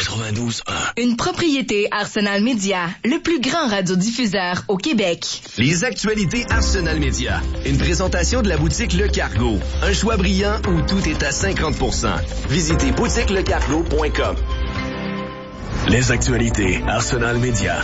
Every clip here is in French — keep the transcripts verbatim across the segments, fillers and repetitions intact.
quatre-vingt-douze un. Une propriété Arsenal Média, le plus grand radiodiffuseur au Québec. Les actualités Arsenal Média. Une présentation de la boutique Le Cargo. Un choix brillant où tout est à cinquante pour cent. Visitez boutique le cargo point com. Les actualités Arsenal Média.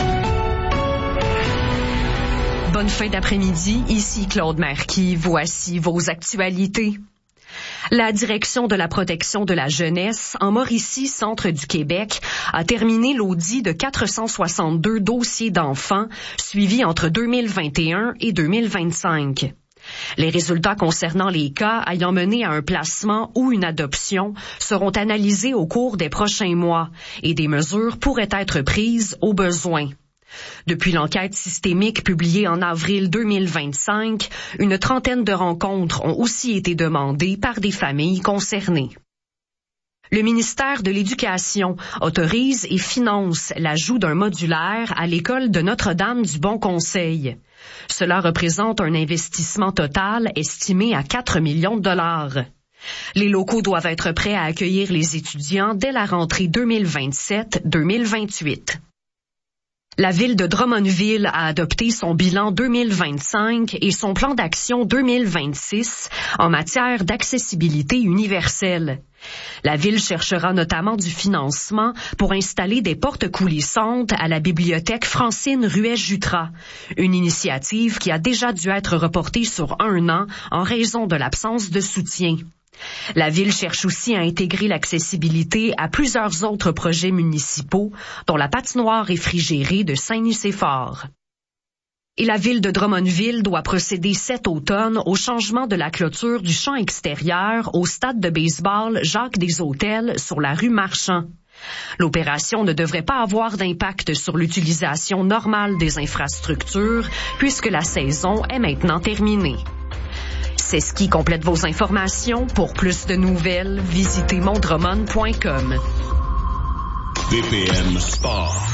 Bonne fin d'après-midi, ici Claude Marquis. Voici vos actualités. La Direction de la protection de la jeunesse, en Mauricie, centre du Québec, a terminé l'audit de quatre cent soixante-deux dossiers d'enfants suivis entre deux mille vingt et un et deux mille vingt-cinq. Les résultats concernant les cas ayant mené à un placement ou une adoption seront analysés au cours des prochains mois et des mesures pourraient être prises au besoin. Depuis l'enquête systémique publiée en avril deux mille vingt-cinq, une trentaine de rencontres ont aussi été demandées par des familles concernées. Le ministère de l'Éducation autorise et finance l'ajout d'un modulaire à l'école de Notre-Dame du Bon Conseil. Cela représente un investissement total estimé à quatre millions de dollars. Les locaux doivent être prêts à accueillir les étudiants dès la rentrée deux mille vingt-sept deux mille vingt-huit. La ville de Drummondville a adopté son bilan deux mille vingt-cinq et son plan d'action deux mille vingt-six en matière d'accessibilité universelle. La ville cherchera notamment du financement pour installer des portes coulissantes à la bibliothèque Francine Ruet-Jutras, une initiative qui a déjà dû être reportée sur un an en raison de l'absence de soutien. La ville cherche aussi à intégrer l'accessibilité à plusieurs autres projets municipaux, dont la patinoire réfrigérée de Saint-Nicéphore. Et la ville de Drummondville doit procéder cet automne au changement de la clôture du champ extérieur au stade de baseball Jacques des Hôtels sur la rue Marchand. L'opération ne devrait pas avoir d'impact sur l'utilisation normale des infrastructures puisque la saison est maintenant terminée. C'est ce qui complète vos informations. Pour plus de nouvelles, visitez mondromon point com. B P M Sport.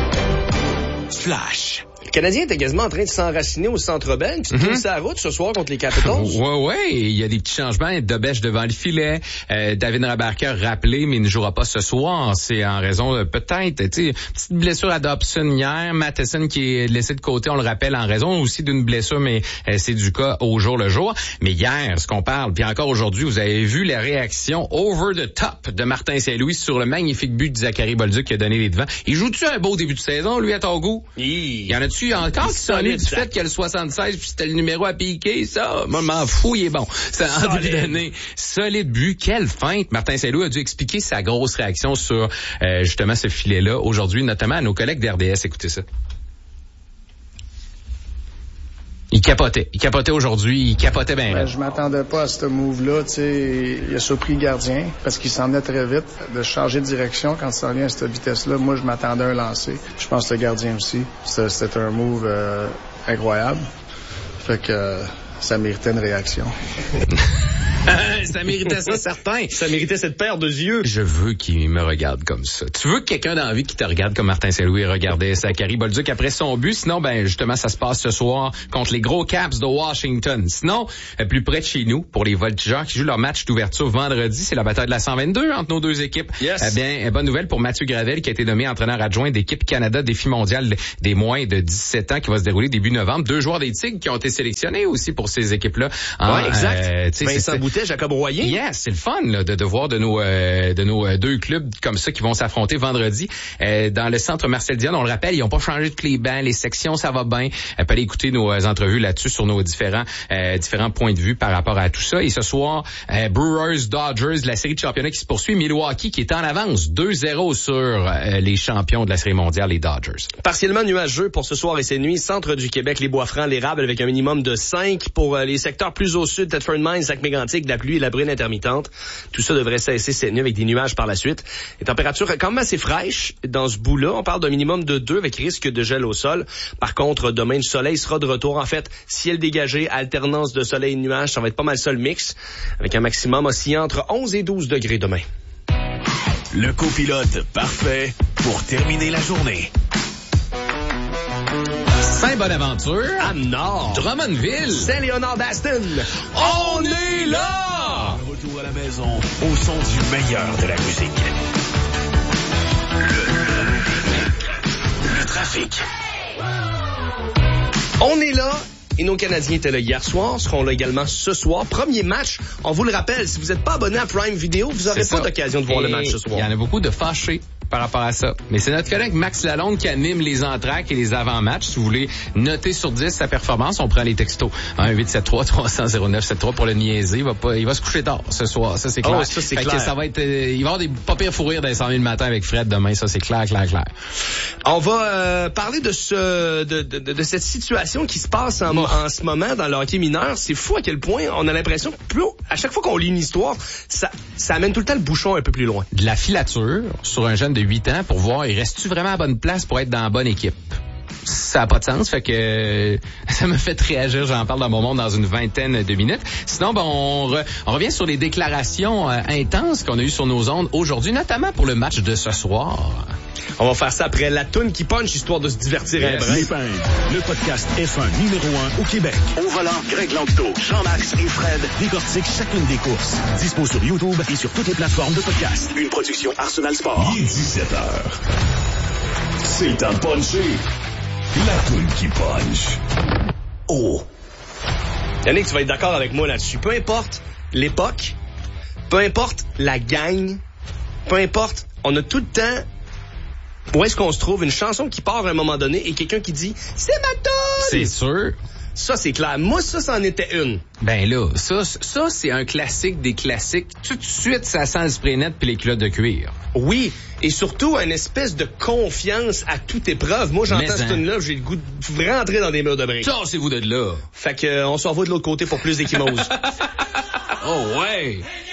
Flash. Le Canadien était quasiment en train de s'enraciner au Centre Bell. Tu te mm-hmm. sa route ce soir contre les Capitals? Ouais, ouais. Il y a des petits changements. Dobèche devant le filet. Euh, David Rabarker rappelé, mais il ne jouera pas ce soir. C'est en raison de peut-être, tu sais, petite blessure à Dobson hier. Matheson qui est laissé de côté, on le rappelle, en raison aussi d'une blessure, mais euh, c'est du cas au jour le jour. Mais hier, ce qu'on parle, puis encore aujourd'hui, vous avez vu la réaction over the top de Martin Saint-Louis sur le magnifique but de Zachary Bolduc qui a donné les devants. Il joue-tu un beau début de saison, lui, à ton goût? Il y en a-tu encore qui sonnaient du fait qu'il y a le soixante-seize puis c'était le numéro à piquer, ça? Moi, je m'en fous, il est bon. C'est en début d'année. Solide but. Quelle feinte. Martin Saint-Louis a dû expliquer sa grosse réaction sur, euh, justement, ce filet-là aujourd'hui, notamment à nos collègues d'R D S. Écoutez ça. Il capotait. Il capotait aujourd'hui. Il capotait bien. Ben, je m'attendais pas à ce move-là. Tu sais, il a surpris le gardien parce qu'il s'en venait très vite. De changer de direction quand il s'en vient à cette vitesse-là, moi, je m'attendais à un lancer. Je pense que le gardien aussi. C'était un move euh, incroyable. Fait que euh, ça méritait une réaction. Ça méritait ça, certain. Ça méritait cette paire de yeux. Je veux qu'il me regarde comme ça. Tu veux que quelqu'un dans la vie qui te regarde comme Martin Saint-Louis regardait Zachary Bolduc après son but? Sinon, ben justement, ça se passe ce soir contre les gros Caps de Washington. Sinon, plus près de chez nous, pour les Voltigeurs qui jouent leur match d'ouverture vendredi, c'est la bataille de la cent vingt-deux entre nos deux équipes. Yes. Eh bien, bonne nouvelle pour Mathieu Gravel qui a été nommé entraîneur adjoint d'équipe Canada défi mondial des moins de dix-sept ans qui va se dérouler début novembre. Deux joueurs des Tigres qui ont été sélectionnés aussi pour ces équipes-là. En, ouais, exact. Euh, Vincent Boutet, Jacob Royer. Yes, c'est le fun là, de, de voir de nos euh, de nos euh, deux clubs comme ça qui vont s'affronter vendredi euh, dans le centre Marcel Dion. On le rappelle, ils n'ont pas changé tous les bancs, les sections, ça va bien. Euh, peut aller écouter nos euh, entrevues là-dessus sur nos différents euh, différents points de vue par rapport à tout ça. Et ce soir, euh, Brewers Dodgers, la série de championnat qui se poursuit. Milwaukee qui est en avance deux zéro sur euh, les champions de la série mondiale, les Dodgers. Partiellement nuageux pour ce soir et cette nuit. Centre du Québec, les Bois-Francs, l'Érable avec un minimum de cinq. Pour euh, les secteurs plus au sud, Thetford Mines, Lac-Mégantic, la pluie et la brune intermitente. Tout ça devrait cesser cette nuit avec des nuages par la suite. Les températures quand même assez fraîches dans ce bout-là. On parle d'un minimum de deux avec risque de gel au sol. Par contre, demain, le soleil sera de retour. En fait, ciel dégagé, alternance de soleil et de nuages. Ça va être pas mal ça le mix. Avec un maximum oscillant entre onze et douze degrés demain. Le copilote parfait pour terminer la journée. Saint-Bonaventure. À Nord. Drummondville. Saint-Léonard d'Aston. On est là! Retour à la maison au son du meilleur de la musique. trafic. On est là. Et nos Canadiens étaient là hier soir, seront là également ce soir. Premier match, on vous le rappelle, si vous n'êtes pas abonné à Prime Video, vous n'aurez pas d'occasion de voir et le match ce soir. Il y en a beaucoup de fâchés par rapport à ça. Mais c'est notre collègue Max Lalonde qui anime les entractes et les avant-matchs. Si vous voulez noter sur dix sa performance, on prend les textos. un huit sept trois trois cents zéro neuf sept trois pour le niaiser. Il va pas, il va se coucher tard ce soir. Ça, c'est clair. Oh, ça, c'est fait clair. que ça va être, euh, il va y avoir des pas pires fous rires dans les cent mille le matin avec Fred demain. Ça, c'est clair, clair, clair. On va euh, parler de ce de, de, de cette situation qui se passe en, Oh. en ce moment dans le hockey mineur. C'est fou à quel point on a l'impression que plus on- à chaque fois qu'on lit une histoire, ça, ça amène tout le temps le bouchon un peu plus loin. De la filature sur un jeune de huit ans pour voir, il reste-tu vraiment à bonne place pour être dans la bonne équipe? Ça n'a pas de sens, fait que ça me fait réagir. J'en parle dans mon monde dans une vingtaine de minutes. Sinon, ben, on, re, on revient sur les déclarations euh, intenses qu'on a eues sur nos ondes aujourd'hui, notamment pour le match de ce soir. On va faire ça après la toune qui punch, histoire de se divertir un brin. L'Épingle, le podcast F un numéro un au Québec. Au volant, Greg Langto, Jean-Max et Fred décortiquent chacune des courses. Dispo sur YouTube et sur toutes les plateformes de podcast. Une production Arsenal Sport. Il est dix-sept heures. C'est le temps de puncher. La toune qui punch. Oh. Yannick, tu vas être d'accord avec moi là-dessus. Peu importe l'époque, peu importe la gang, peu importe, on a tout le temps où est-ce qu'on se trouve une chanson qui part à un moment donné et quelqu'un qui dit « C'est ma toune! » C'est sûr. Ça, c'est clair. Moi, ça, c'en était une. Ben là, ça, ça c'est un classique des classiques. Tout de suite, ça sent le spray net puis les culottes de cuir. Oui, et surtout une espèce de confiance à toute épreuve. Moi, j'entends Mais cette hein. tune-là, j'ai le goût de rentrer dans des murs de briques. Tassez-vous de là. Fait que, euh, on s'en va de l'autre côté pour plus d'échymoses. Oh ouais.